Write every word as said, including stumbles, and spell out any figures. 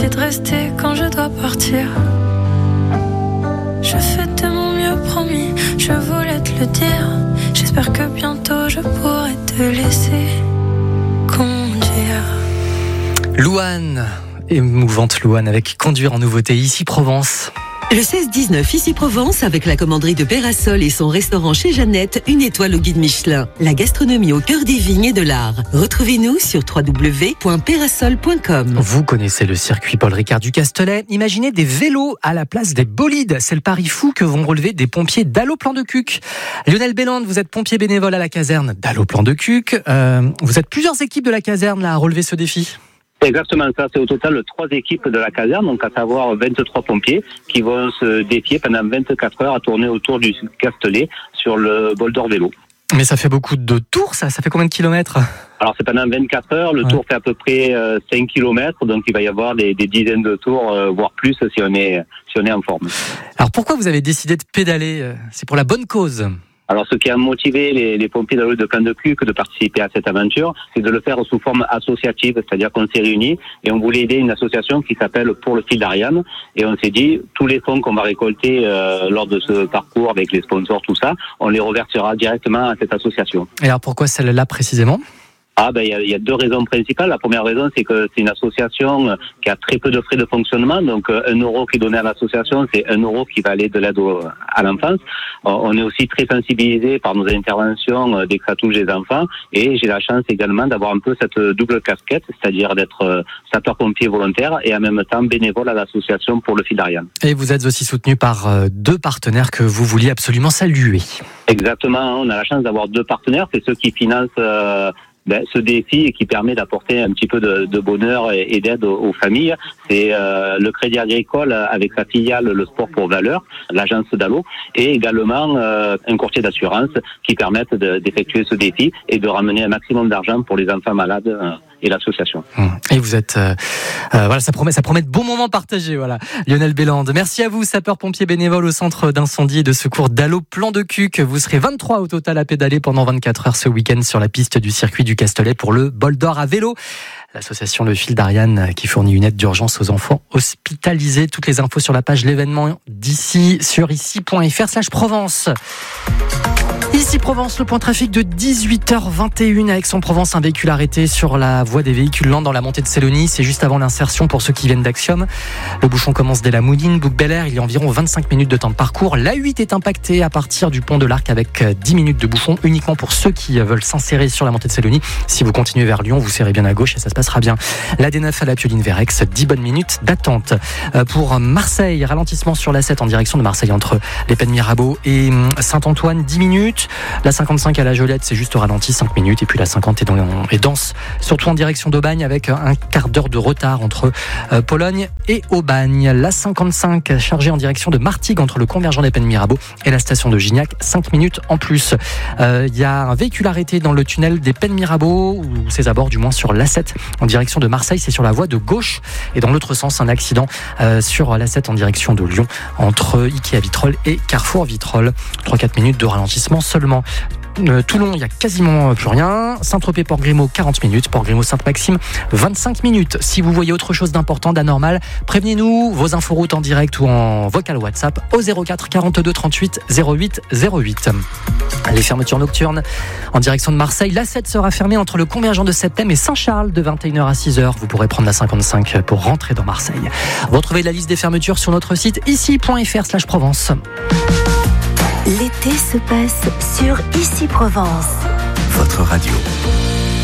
Et de rester quand je dois partir. Je fais de mon mieux, promis, je voulais te le dire. J'espère que bientôt je pourrai te laisser conduire. Louane, émouvante Louane avec Conduire en nouveauté, ici Provence. Le seize dix-neuf, ici Provence, avec la commanderie de Pérasol et son restaurant chez Jeannette, une étoile au guide Michelin. La gastronomie au cœur des vignes et de l'art. Retrouvez-nous sur w w w point pérasol point com. Vous connaissez le circuit Paul Ricard du Castellet. Imaginez des vélos à la place des bolides. C'est le pari fou que vont relever des pompiers d'Alloplan de Cuques. Lionel Bélande, vous êtes pompier bénévole à la caserne d'Alloplan de Cuques. Euh, vous êtes plusieurs équipes de la caserne là, à relever ce défi. C'est exactement ça, c'est au total trois équipes de la caserne, donc à savoir vingt-trois pompiers qui vont se défier pendant vingt-quatre heures à tourner autour du Castellet sur le bol d'or vélo. Mais ça fait beaucoup de tours, ça Ça fait combien de kilomètres ? Alors c'est pendant vingt-quatre heures, le ouais. tour fait à peu près euh, cinq kilomètres, donc il va y avoir des, des dizaines de tours, euh, voire plus si on est, si on est en forme. Alors pourquoi vous avez décidé de pédaler ? C'est pour la bonne cause ? Alors, ce qui a motivé les, les pompiers de de Plan de Cuques de participer à cette aventure, c'est de le faire sous forme associative, c'est-à-dire qu'on s'est réunis et on voulait aider une association qui s'appelle Pour le fil d'Ariane. Et on s'est dit, tous les fonds qu'on va récolter euh, lors de ce parcours avec les sponsors, tout ça, on les reversera directement à cette association. Et alors, pourquoi celle-là précisément ? Ah ben il y a, y a deux raisons principales. La première raison, c'est que c'est une association qui a très peu de frais de fonctionnement. Donc un euro qui est donné à l'association, c'est un euro qui va aller de l'aide au, à l'enfance. On est aussi très sensibilisé par nos interventions dès que ça touche les enfants. Et j'ai la chance également d'avoir un peu cette double casquette, c'est-à-dire d'être sapeur-pompier volontaire et en même temps bénévole à l'association Pour le fil d'Ariane. Et vous êtes aussi soutenu par deux partenaires que vous vouliez absolument saluer. Exactement. On a la chance d'avoir deux partenaires. C'est ceux qui financent euh, Ben, ce défi et qui permet d'apporter un petit peu de, de bonheur et, et d'aide aux, aux familles, c'est euh, le Crédit Agricole avec sa filiale Le Sport pour Valeurs, l'agence d'Allo, et également euh, un courtier d'assurance qui permettent de, d'effectuer ce défi et de ramener un maximum d'argent pour les enfants malades euh, et l'association. Et vous êtes, euh, euh, voilà, ça promet, ça promet de bons moments partagés, voilà. Lionel Bélande, merci à vous, sapeur-pompier bénévole au centre d'incendie et de secours d'Alloplan de Cuques. Vous serez vingt-trois au total à pédaler pendant vingt-quatre heures ce week-end sur la piste du circuit du Castellet pour le bol d'or à vélo. L'association Le Fil d'Ariane qui fournit une aide d'urgence aux enfants hospitalisés. Toutes les infos sur la page l'événement d'ici sur ici point f r slash Provence. Ici Provence, le point trafic de dix-huit heures vingt et une à Aix-en-Provence, un véhicule arrêté sur la voie des véhicules lents dans la montée de Sélonie. C'est juste avant l'insertion pour ceux qui viennent d'Axiom. Le bouchon commence dès la Moudine, Bouc-Bel-Air. Il y a environ vingt-cinq minutes de temps de parcours. L'A huit est impactée à partir du pont de l'Arc avec dix minutes de bouchon uniquement pour ceux qui veulent s'insérer sur la montée de Sélonie. Si vous continuez vers Lyon, vous serrez bien à gauche et ça se passera bien. L'A D neuf à la Pioline vers Aix, dix bonnes minutes d'attente. Pour Marseille, ralentissement sur l'A sept en direction de Marseille entre les Pennes Mirabeau et Saint-Antoine, dix minutes. La cinquante-cinq à la Jolette, c'est juste au ralenti, cinq minutes. Et puis la cinquante est, dans, est dense, surtout en direction d'Aubagne, avec un quart d'heure de retard entre euh, Pologne et Aubagne. La cinquante-cinq chargée en direction de Martigues, entre le convergent des Pennes Mirabeau et la station de Gignac, cinq minutes en plus. Il euh, y a un véhicule arrêté dans le tunnel des Pennes Mirabeau, ou ses abords du moins sur l'A sept, en direction de Marseille. C'est sur la voie de gauche. Et dans l'autre sens, un accident euh, sur l'A sept en direction de Lyon, entre Ikea Vitrolles et Carrefour Vitrolles. trois à quatre minutes de ralentissement seulement. Euh, Toulon, il n'y a quasiment plus rien. Saint-Tropez, Port-Grimaud, quarante minutes. Port-Grimaud, Sainte-Maxime, vingt-cinq minutes. Si vous voyez autre chose d'important, d'anormal, prévenez-nous. Vos inforoutes en direct ou en vocal WhatsApp au zéro quatre quarante-deux trente-huit zéro huit zéro huit. Les fermetures nocturnes en direction de Marseille. L'A sept sera fermée entre le convergent de Septem et Saint-Charles de vingt et une heures à six heures. Vous pourrez prendre la cinquante-cinq pour rentrer dans Marseille. Retrouvez la liste des fermetures sur notre site ici point f r slash Provence. L'été se passe sur Ici Provence. Votre radio.